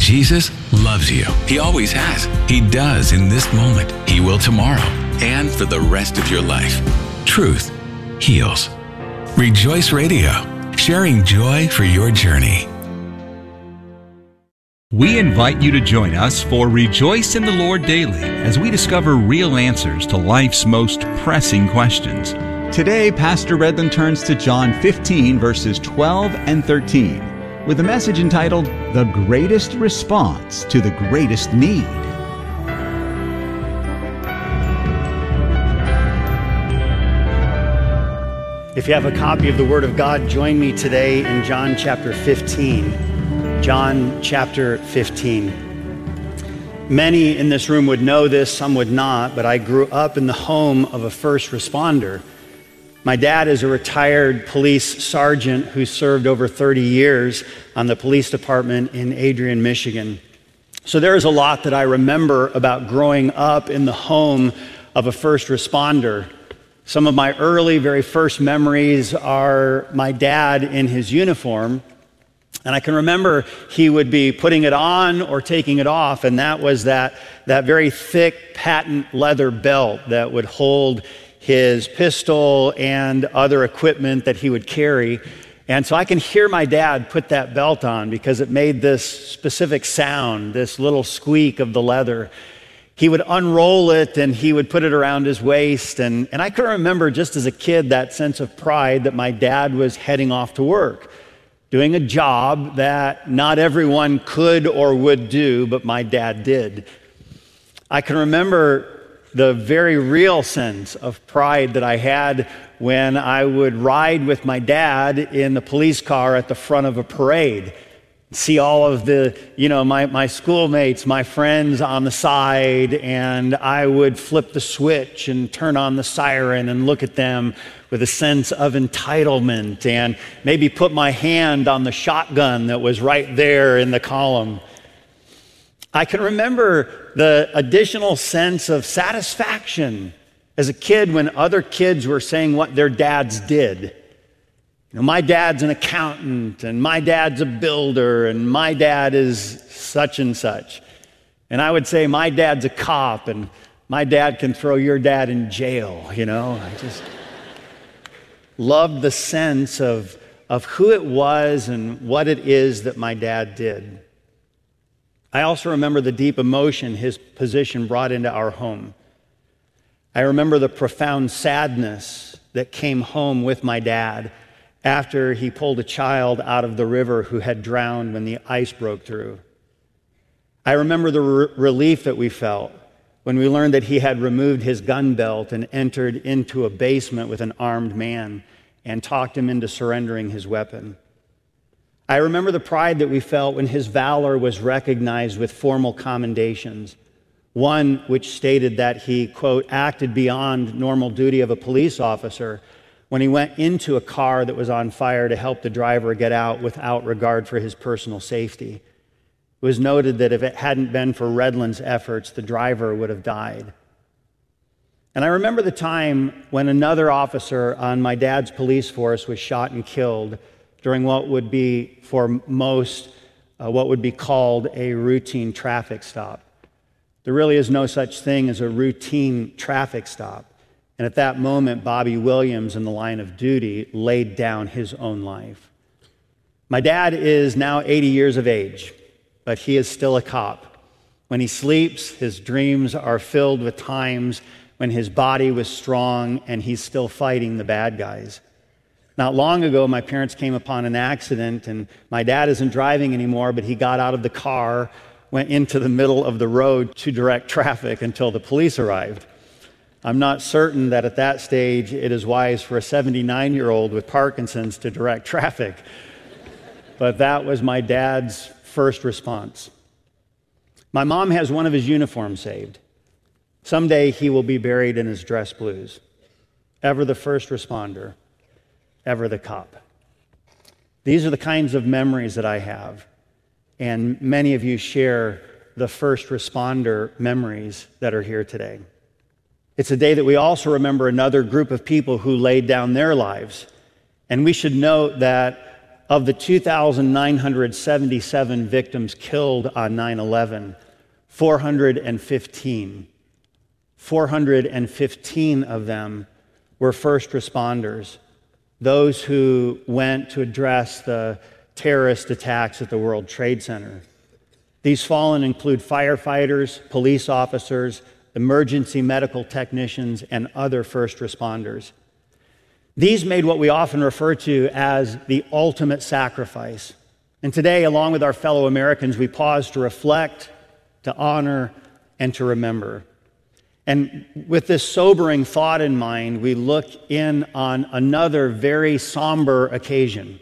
Jesus loves you. He always has. He does in this moment. He will tomorrow and for the rest of your life. Truth heals. Rejoice Radio, sharing joy for your journey. We invite you to join us for Rejoice in the Lord Daily as we discover real answers to life's most pressing questions. Today, Pastor Redland turns to John 15, verses 12 and 13, with a message entitled, The Greatest Response to the Greatest Need. If you have a copy of the Word of God, join me today in John chapter 15. John chapter 15. Many in this room would know this, some would not, but I grew up in the home of a first responder. My dad is a retired police sergeant who served over 30 years on the police department in Adrian, Michigan. So there is a lot that I remember about growing up in the home of a first responder. Some of my early, very first memories are my dad in his uniform. And I can remember he would be putting it on or taking it off, and that was that very thick patent leather belt that would hold his pistol and other equipment that he would carry. And so I can hear my dad put that belt on because it made this specific sound, this little squeak of the leather. He would unroll it and he would put it around his waist. And I can remember just as a kid that sense of pride that my dad was heading off to work, doing a job that not everyone could or would do, but my dad did. I can remember the very real sense of pride that I had when I would ride with my dad in the police car at the front of a parade, see all of the, my schoolmates, my friends on the side, and I would flip the switch and turn on the siren and look at them with a sense of entitlement and maybe put my hand on the shotgun that was right there in the column. I can remember the additional sense of satisfaction as a kid when other kids were saying what their dads did. My dad's an accountant, and my dad's a builder, and my dad is such and such. And I would say, my dad's a cop, and my dad can throw your dad in jail, I just loved the sense of who it was and what it is that my dad did. I also remember the deep emotion his position brought into our home. I remember the profound sadness that came home with my dad after he pulled a child out of the river who had drowned when the ice broke through. I remember the relief that we felt when we learned that he had removed his gun belt and entered into a basement with an armed man and talked him into surrendering his weapon. I remember the pride that we felt when his valor was recognized with formal commendations, one which stated that he, quote, acted beyond normal duty of a police officer when he went into a car that was on fire to help the driver get out without regard for his personal safety. It was noted that if it hadn't been for Redland's efforts, the driver would have died. And I remember the time when another officer on my dad's police force was shot and killed during what would be for most what would be called a routine traffic stop. There really is no such thing as a routine traffic stop. And at that moment, Bobby Williams, in the line of duty, laid down his own life. My dad is now 80 years of age, but he is still a cop. When he sleeps, his dreams are filled with times when his body was strong and he's still fighting the bad guys. Not long ago, my parents came upon an accident, and my dad isn't driving anymore, but he got out of the car, went into the middle of the road to direct traffic until the police arrived. I'm not certain that at that stage it is wise for a 79-year-old with Parkinson's to direct traffic, but that was my dad's first response. My mom has one of his uniforms saved. Someday he will be buried in his dress blues. Ever the first responder, ever the cop. These are the kinds of memories that I have, and many of you share the first responder memories that are here today. It's a day that we also remember another group of people who laid down their lives, and we should note that of the 2,977 victims killed on 9/11, 415 of them were first responders, those who went to address the terrorist attacks at the World Trade Center. These fallen include firefighters, police officers, emergency medical technicians, and other first responders. These made what we often refer to as the ultimate sacrifice. And today, along with our fellow Americans, we pause to reflect, to honor, and to remember. And with this sobering thought in mind, we look in on another very somber occasion.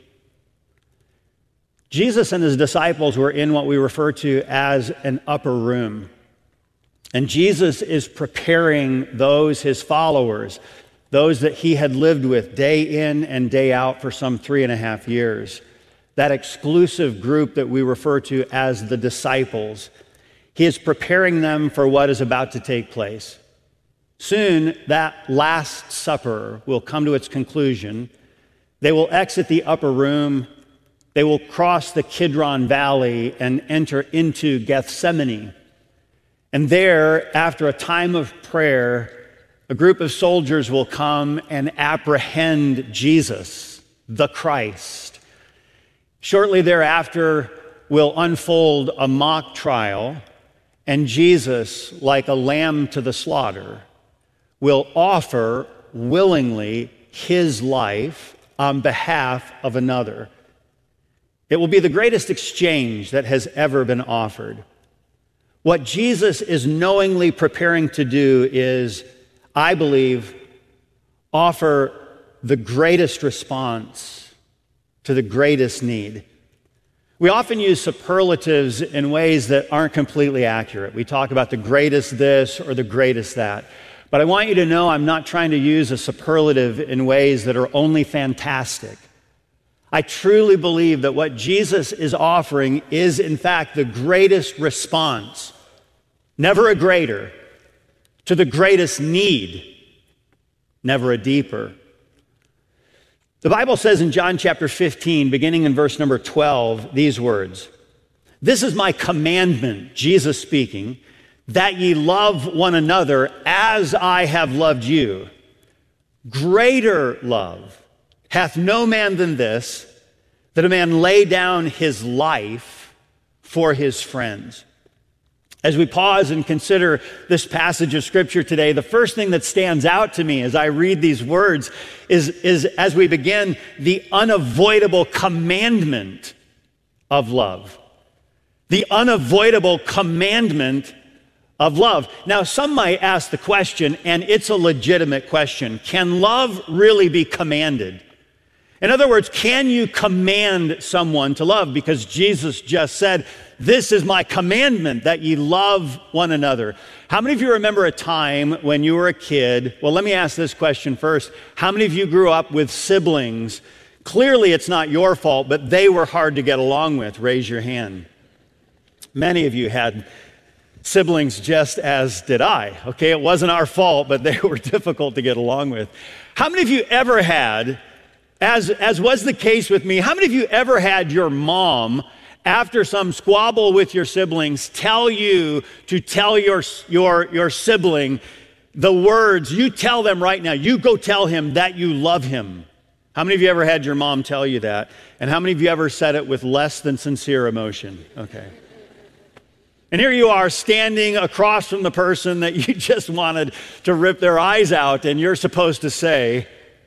Jesus and his disciples were in what we refer to as an upper room. And Jesus is preparing those, his followers, those that he had lived with day in and day out for some 3.5 years, that exclusive group that we refer to as the disciples. He is preparing them for what is about to take place. Soon, that Last Supper will come to its conclusion. They will exit the upper room. They will cross the Kidron Valley and enter into Gethsemane. And there, after a time of prayer, a group of soldiers will come and apprehend Jesus, the Christ. Shortly thereafter will unfold a mock trial, and Jesus, like a lamb to the slaughter, will offer willingly his life on behalf of another. It will be the greatest exchange that has ever been offered. What Jesus is knowingly preparing to do is, I believe, offer the greatest response to the greatest need. We often use superlatives in ways that aren't completely accurate. We talk about the greatest this or the greatest that. But I want you to know I'm not trying to use a superlative in ways that are only fantastic. I truly believe that what Jesus is offering is, in fact, the greatest response, never a greater, to the greatest need, never a deeper. The Bible says in John chapter 15, beginning in verse number 12, these words, "This is my commandment," Jesus speaking, "that ye love one another as I have loved you. Greater love hath no man than this, that a man lay down his life for his friends." As we pause and consider this passage of Scripture today, the first thing that stands out to me as I read these words is as we begin, the unavoidable commandment of love. The unavoidable commandment of love. Now, some might ask the question, and it's a legitimate question, can love really be commanded? In other words, can you command someone to love? Because Jesus just said, "This is my commandment, that ye love one another." How many of you remember a time when you were a kid? Well, let me ask this question first. How many of you grew up with siblings? Clearly, it's not your fault, but they were hard to get along with. Raise your hand. Many of you had siblings, just as did I. Okay, it wasn't our fault, but they were difficult to get along with. How many of you ever had, as was the case with me, how many of you ever had your mom, after some squabble with your siblings, tell you to tell your sibling the words, you tell them right now, you go tell him that you love him? How many of you ever had your mom tell you that? And how many of you ever said it with less than sincere emotion? Okay. And here you are standing across from the person that you just wanted to rip their eyes out, and you're supposed to say,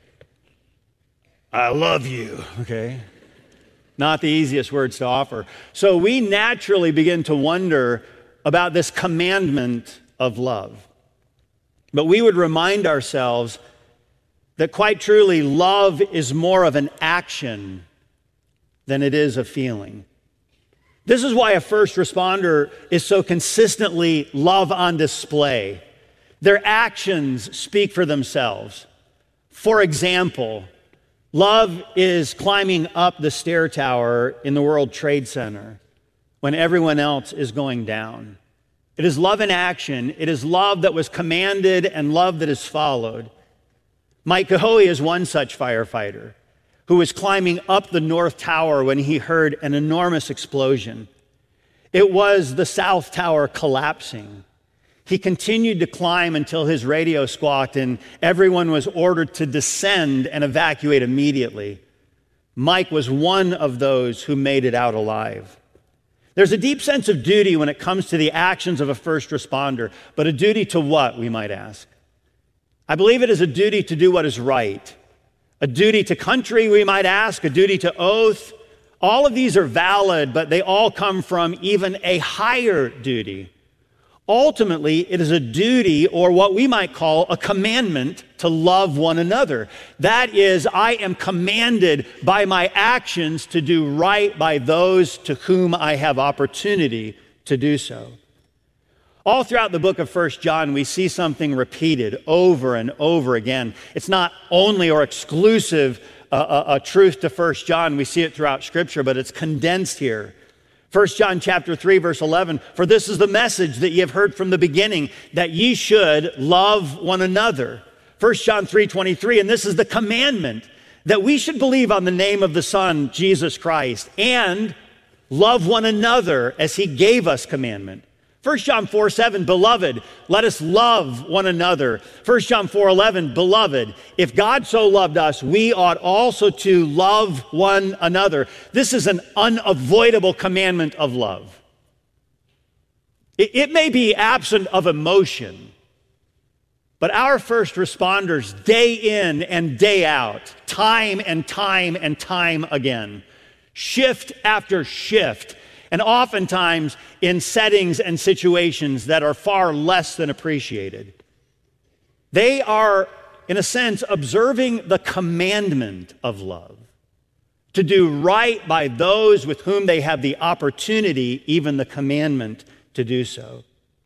"I love you," okay? Not the easiest words to offer. So we naturally begin to wonder about this commandment of love. But we would remind ourselves that quite truly, love is more of an action than it is a feeling. This is why a first responder is so consistently love on display. Their actions speak for themselves. For example, love is climbing up the stair tower in the World Trade Center when everyone else is going down. It is love in action. It is love that was commanded and love that is followed. Mike Cahoe is one such firefighter who was climbing up the North Tower when he heard an enormous explosion. It was the South Tower collapsing. He continued to climb until his radio squawked and everyone was ordered to descend and evacuate immediately. Mike was one of those who made it out alive. There's a deep sense of duty when it comes to the actions of a first responder, but a duty to what, we might ask? I believe it is a duty to do what is right. A duty to country, we might ask, a duty to oath. All of these are valid, but they all come from even a higher duty. Ultimately, it is a duty, or what we might call a commandment, to love one another. That is, I am commanded by my actions to do right by those to whom I have opportunity to do so. All throughout the book of 1 John, we see something repeated over and over again. It's not only or exclusive a truth to 1 John. We see it throughout Scripture, but it's condensed here. 1 John chapter 3, verse 11, for this is the message that ye have heard from the beginning, that ye should love one another. 1 John 3:23, and this is the commandment, that we should believe on the name of the Son, Jesus Christ, and love one another as he gave us commandment. 1 John 4:7, beloved, let us love one another. 1 John 4:11, beloved, if God so loved us, we ought also to love one another. This is an unavoidable commandment of love. It may be absent of emotion, but our first responders, day in and day out, time and time and time again, shift after shift, and oftentimes in settings and situations that are far less than appreciated. They are, in a sense, observing the commandment of love, to do right by those with whom they have the opportunity, even the commandment, to do so.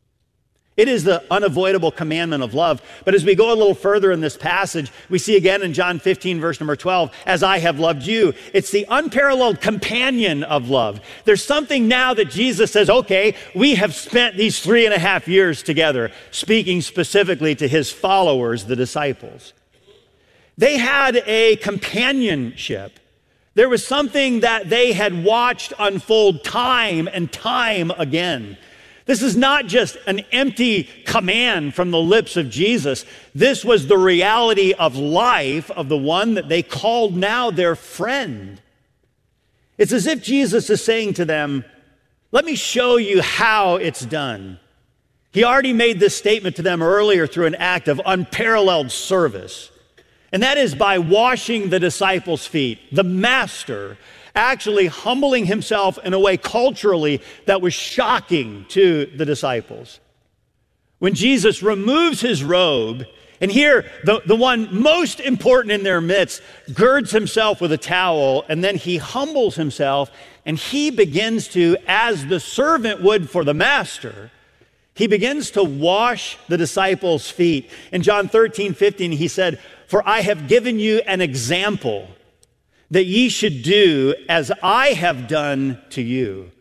It is the unavoidable commandment of love. But as we go a little further in this passage, we see again in John 15, verse number 12, as I have loved you. It's the unparalleled companion of love. There's something now that Jesus says, okay, we have spent these 3.5 years together, speaking specifically to his followers, the disciples. They had a companionship. There was something that they had watched unfold time and time again. This is not just an empty command from the lips of Jesus. This was the reality of life of the one that they called now their friend. It's as if Jesus is saying to them, let me show you how it's done. He already made this statement to them earlier through an act of unparalleled service. And that is by washing the disciples' feet. The master actually humbling himself in a way culturally that was shocking to the disciples. When Jesus removes his robe, and here the one most important in their midst girds himself with a towel, and then he humbles himself, and he begins to, as the servant would for the master, he begins to wash the disciples' feet. In John 13:15, he said, for I have given you an example that ye should do as I have done to you.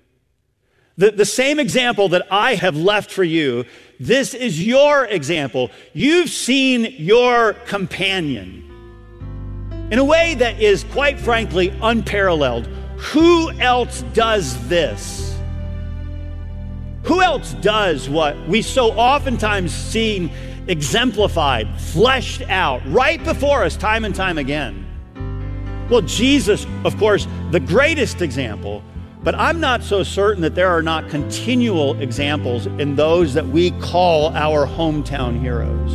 The same example that I have left for you, this is your example. You've seen your companion in a way that is, quite frankly, unparalleled. Who else does this? Who else does what we so oftentimes see exemplified, fleshed out, right before us time and time again? Well, Jesus, of course, the greatest example, but I'm not so certain that there are not continual examples in those that we call our hometown heroes.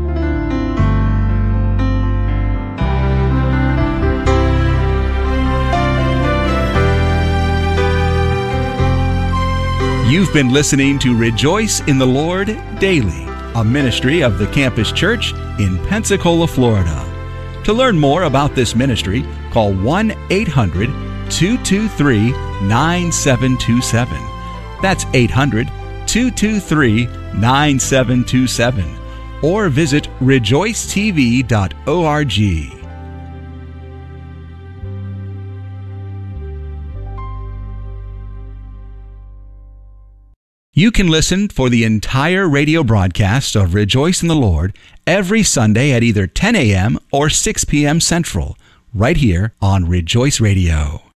You've been listening to Rejoice in the Lord Daily, a ministry of the Campus Church in Pensacola, Florida. To learn more about this ministry, call 1-800-223-9727. That's 800-223-9727. Or visit rejoicetv.org. You can listen for the entire radio broadcast of Rejoice in the Lord every Sunday at either 10 a.m. or 6 p.m. Central, right here on Rejoice Radio.